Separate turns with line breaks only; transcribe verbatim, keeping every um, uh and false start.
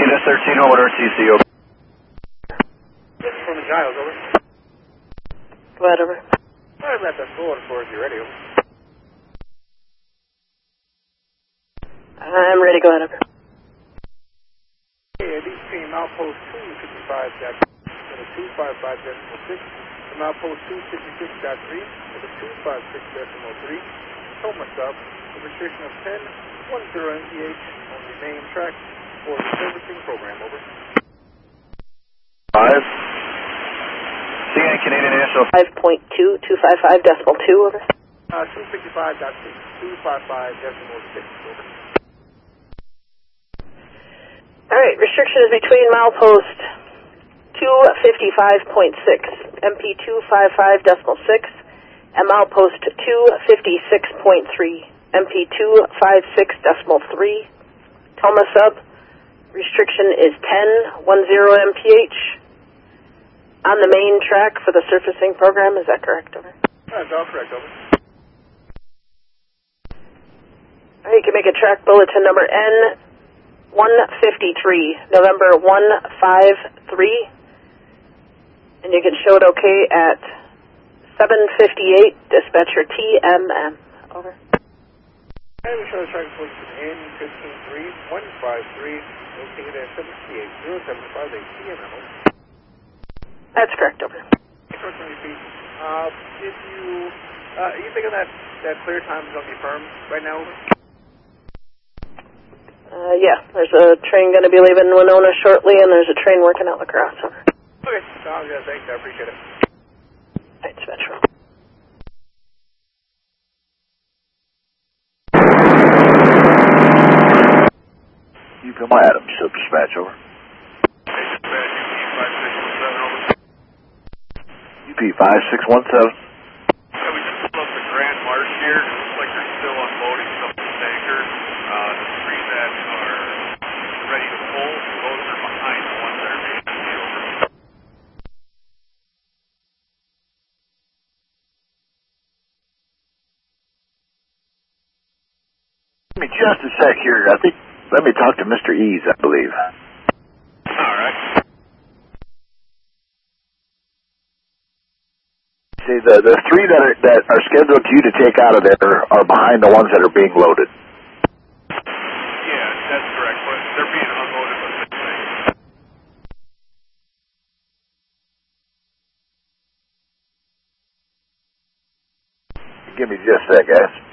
Unit thirteen, home at R T C, over.
This is from the Giles, over.
Go ahead, over.
I'm at the forward for if you're ready, over.
I'm ready, go ahead, over.
Okay, between outpost two fifty-five dot two five five decimal six from outpost two fifty-six dot three to the two five six decimal three, Toma sub, with restriction of ten ten M P H on the main track for the servicing program, over.
Five. C N Canadian National.
five point two two five five decimal two, over.
Uh, two fifty-five dot six two five five decimal six, over.
Alright, restriction is between milepost two fifty-five point six, M P two fifty-five decimal six, and milepost two fifty-six point three, M P two fifty-six decimal three, Toma sub, restriction is ten ten M P H on the main track for the surfacing program, is that correct, over?
That's all correct, over.
Alright, you can make a track bulletin number N one fifty-three, November one five three, and you can show it okay at seven fifty-eight, dispatcher T M M, over.
And we show the track position N fifteen three one five three, located at seven fifty-eight zero seven five eight T M M, over.
That's correct, over.
Uh, if you, uh, you thinking that, that clear time is going to be firm right now, over?
Uh, yeah, there's a train going to be leaving Winona shortly, and there's a train working out La Crosse, over.
Okay, sounds good, thanks, I appreciate it.
Right, dispatcher.
You come Adams, sub dispatch, over. U P five six one seven.
Yeah, we just pulled up the Grand Marsh here. It looks like they're still unloading some of the tankers. Uh, the three that are ready to pull, those are behind the ones that are being emptied over.
Give me just a sec here. I think, let me talk to Mister Ease, I believe.
All right.
See, the, the three that are, that are scheduled to you to take out of there are behind the ones that are being loaded.
Yeah, that's correct, but they're being unloaded with this thing.
Give me just a sec, guys.